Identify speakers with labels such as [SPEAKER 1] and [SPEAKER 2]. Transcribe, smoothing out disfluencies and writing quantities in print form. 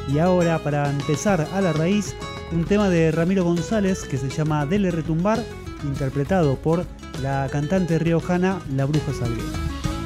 [SPEAKER 1] Y ahora, para empezar a la raíz, un tema de Ramiro González que se llama Dele Retumbar, interpretado por la cantante riojana La Bruja Sabriel.